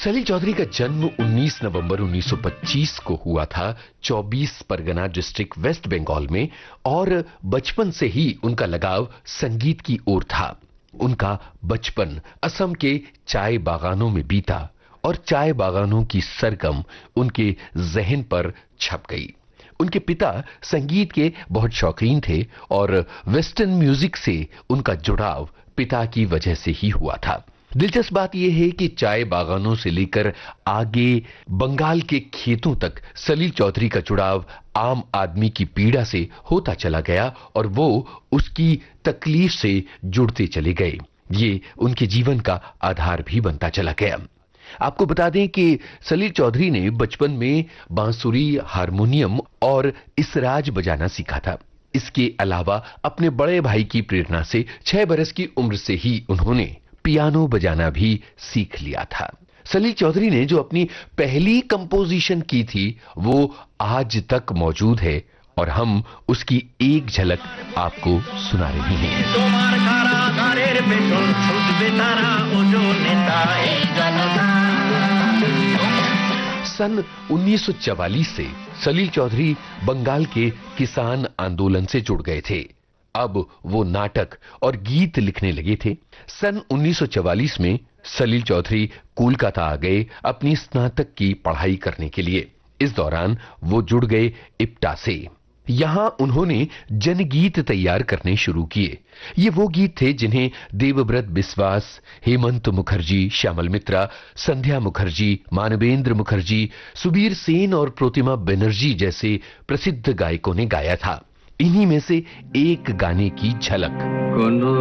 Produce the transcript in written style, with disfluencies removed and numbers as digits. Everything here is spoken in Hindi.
सलील चौधरी का जन्म 19 नवंबर 1925 को हुआ था 24 परगना डिस्ट्रिक्ट वेस्ट बंगाल में और बचपन से ही उनका लगाव संगीत की ओर था। उनका बचपन असम के चाय बागानों में बीता और चाय बागानों की सरगम उनके जहन पर छप गई। उनके पिता संगीत के बहुत शौकीन थे और वेस्टर्न म्यूजिक से उनका जुड़ाव पिता की वजह से ही हुआ था। दिलचस्प बात यह है कि चाय बागानों से लेकर आगे बंगाल के खेतों तक सलील चौधरी का जुड़ाव आम आदमी की पीड़ा से होता चला गया और वो उसकी तकलीफ से जुड़ते चले गए। ये उनके जीवन का आधार भी बनता चला गया। आपको बता दें कि सलील चौधरी ने बचपन में बांसुरी, हारमोनियम और इसराज बजाना सीखा था। इसके अलावा अपने बड़े भाई की प्रेरणा से 6 बरस की उम्र से ही उन्होंने पियानो बजाना भी सीख लिया था। सलील चौधरी ने जो अपनी पहली कंपोजिशन की थी वो आज तक मौजूद है और हम उसकी एक झलक आपको सुना रहे हैं। सन 1944 से सलील चौधरी बंगाल के किसान आंदोलन से जुड़ गए थे। अब वो नाटक और गीत लिखने लगे थे। सन 1944 में सलील चौधरी कोलकाता आ गए अपनी स्नातक की पढ़ाई करने के लिए। इस दौरान वो जुड़ गए इप्टा से। यहां उन्होंने जनगीत तैयार करने शुरू किए। ये वो गीत थे जिन्हें देवव्रत बिस्वास, हेमंत मुखर्जी, श्यामल मित्रा, संध्या मुखर्जी, मानवेंद्र मुखर्जी, सुबीर सेन और प्रतिमा बनर्जी जैसे प्रसिद्ध गायकों ने गाया था। इन्हीं में से एक गाने की झलक। कोनो